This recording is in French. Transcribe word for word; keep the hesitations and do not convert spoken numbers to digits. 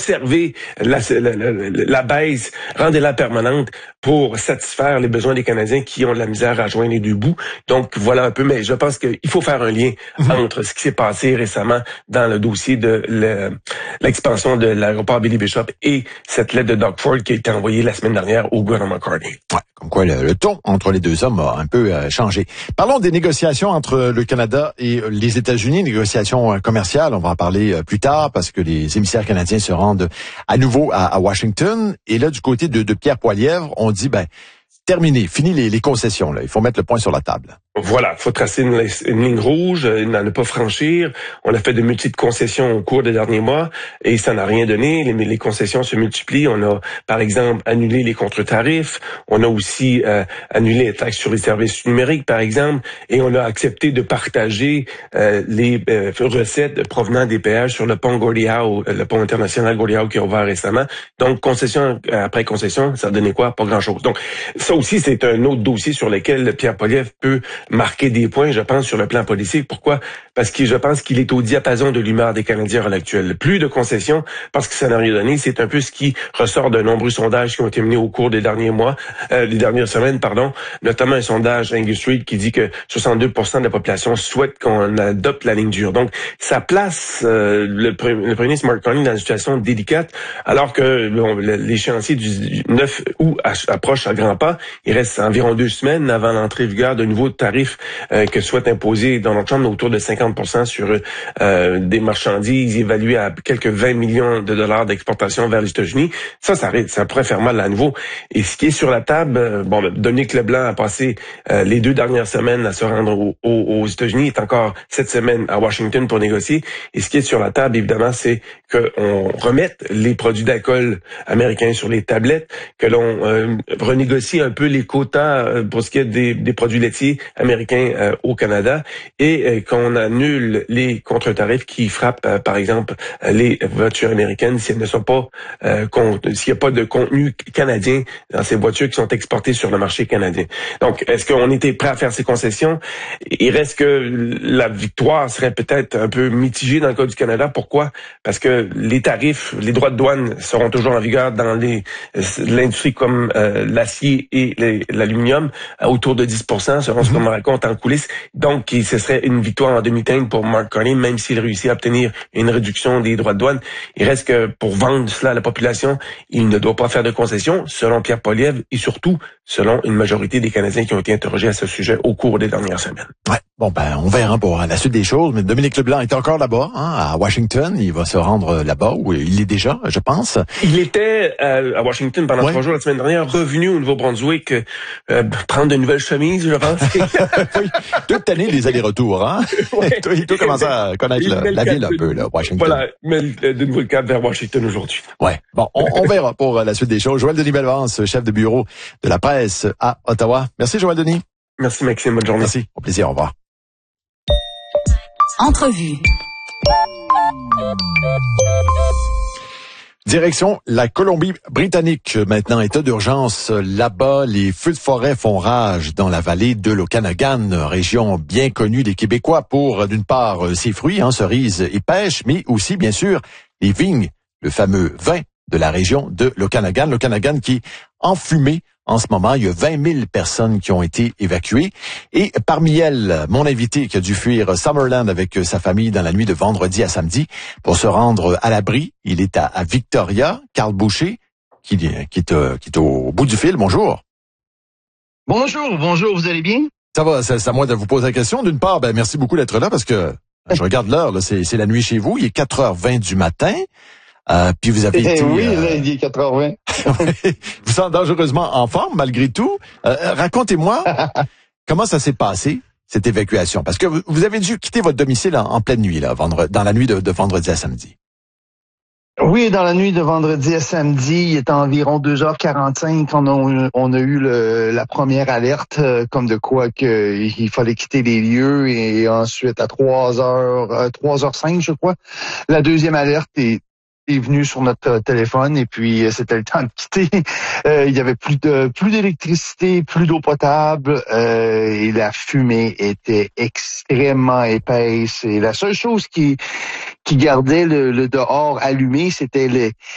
conserver la, la, la, la baisse, rendez-la permanente pour satisfaire les besoins des Canadiens qui ont de la misère à joindre les deux bouts. Donc voilà un peu, mais je pense qu'il faut faire un lien mm-hmm. entre ce qui s'est passé récemment dans le dossier de le, l'expansion de l'aéroport Billy Bishop et cette lettre de Doug Ford qui a été envoyée la semaine dernière au gouvernement Carney. Ouais, comme quoi le, le ton entre les deux hommes a un peu euh, changé. Parlons des négociations entre le Canada et les États-Unis, négociations euh, commerciales. On va en parler euh, plus tard parce que les émissaires canadiens se rendent à nouveau à, à Washington. Et là, du côté de, de Pierre Poilievre, on dit, ben, terminé, fini les, les concessions. Là. Il faut mettre le point sur la table. Voilà, il faut tracer une, une ligne rouge, n'en ne pas franchir. On a fait de multiples concessions au cours des derniers mois et ça n'a rien donné. Les, les concessions se multiplient. On a, par exemple, annulé les contre-tarifs. On a aussi euh, annulé les taxes sur les services numériques, par exemple. Et on a accepté de partager euh, les euh, recettes provenant des péages sur le pont Gordie Howe, le pont international Gordie Howe qui a ouvert récemment. Donc, concession après concession, ça a donné quoi? Pas grand-chose. Donc, ça aussi, c'est un autre dossier sur lequel Pierre Poilievre peut marquer des points, je pense, sur le plan politique. Pourquoi? Parce que je pense qu'il est au diapason de l'humeur des Canadiens à l'heure actuelle. Plus de concessions, parce que ça n'a rien donné. C'est un peu ce qui ressort de nombreux sondages qui ont été menés au cours des derniers mois, euh, des dernières semaines, pardon. Notamment un sondage Angus Reid qui dit que soixante-deux pour cent de la population souhaite qu'on adopte la ligne dure. Donc, ça place euh, le, pre- le premier ministre Mark Carney dans une situation délicate, alors que bon, l'échéancier du neuf août approche à grands pas. Il reste environ deux semaines avant l'entrée en vigueur de nouveaux tarifs euh, que souhaite imposer Donald Trump, autour de cinquante pour cent sur euh, des marchandises évaluées à quelques vingt millions de dollars d'exportation vers les États-Unis. Ça, ça, ça pourrait faire mal à nouveau. Et ce qui est sur la table, euh, bon, Dominique Leblanc a passé euh, les deux dernières semaines à se rendre au, au, aux États-Unis, est encore cette semaine à Washington pour négocier. Et ce qui est sur la table, évidemment, c'est qu'on remette les produits d'alcool américains sur les tablettes, que l'on euh, renégocie un peu les quotas euh, pour ce qui est des, des produits laitiers américains euh, au Canada et euh, qu'on annule les contre-tarifs qui frappent, euh, par exemple, euh, les voitures américaines si elles ne sont pas, euh, con- s'il n'y a pas de contenu canadien dans ces voitures qui sont exportées sur le marché canadien. Donc, est-ce qu'on était prêt à faire ces concessions? Il reste que la victoire serait peut-être un peu mitigée dans le cas du Canada. Pourquoi? Parce que les tarifs, les droits de douane seront toujours en vigueur dans les l'industrie comme euh, l'acier et les, l'aluminium, à autour de dix pour cent, selon ce qu'on me raconte en coulisses. Donc, ce serait une victoire en demi-teinte pour Mark Carney, même s'il réussit à obtenir une réduction des droits de douane. Il reste que pour vendre cela à la population, il ne doit pas faire de concessions, selon Pierre Poilievre, et surtout selon une majorité des Canadiens qui ont été interrogés à ce sujet au cours des dernières semaines. Ouais, bon ben on verra pour la suite des choses. Mais Dominique Leblanc est encore là-bas, hein, à Washington. Il va se rendre là-bas où il est déjà, je pense. Il était euh, à Washington pendant ouais. trois jours la semaine dernière, revenu au Nouveau-Brunswick euh, prendre de nouvelles chemises, je pense. Oui, toute l'année les allers-retours, hein. Ouais. toi, toi commence à connaître la, la ville un peu, là, Washington. Voilà, mais de nouveau le cap vers Washington aujourd'hui. Ouais. Bon, on, on verra pour la suite des choses. Joël Denis Belvance, chef de bureau de la presse à Ottawa. Merci Joël Denis. Merci Maxime, bonne journée. Merci, au plaisir, au revoir. Entrevue. Direction la Colombie-Britannique. Maintenant, état d'urgence là-bas. Les feux de forêt font rage dans la vallée de l'Okanagan, région bien connue des Québécois pour, d'une part, ses fruits, hein, cerises et pêches, mais aussi, bien sûr, les vignes, le fameux vin de la région de l'Okanagan. L'Okanagan qui est enfumé en ce moment. Il y a vingt mille personnes qui ont été évacuées. Et parmi elles, mon invité qui a dû fuir Summerland avec sa famille dans la nuit de vendredi à samedi pour se rendre à l'abri. Il est à, à Victoria. Carl Boucher, qui, qui, est, qui est au bout du fil. Bonjour. Bonjour, bonjour, vous allez bien? Ça va, c'est à moi de vous poser la question. D'une part, ben merci beaucoup d'être là parce que je regarde l'heure, là, c'est, c'est la nuit chez vous. Il est quatre heures vingt du matin. Euh, puis vous avez été... Oui, euh, là, il est quatre heures vingt. Vous sentez dangereusement en forme, malgré tout. Euh, racontez-moi comment ça s'est passé, cette évacuation. Parce que vous, vous avez dû quitter votre domicile en, en pleine nuit, là, vendre, dans la nuit de, de vendredi à samedi. Oui, dans la nuit de vendredi à samedi, il est environ deux heures quarante-cinq qu'on a, on a eu le, la première alerte, euh, comme de quoi que il fallait quitter les lieux, et ensuite à trois heures, euh, trois heures cinq, je crois, la deuxième alerte est est venu sur notre téléphone, et puis euh, c'était le temps de quitter. Euh, il y avait plus de plus d'électricité, plus d'eau potable, euh, et la fumée était extrêmement épaisse. Et la seule chose qui qui gardait le, le dehors allumé, c'était les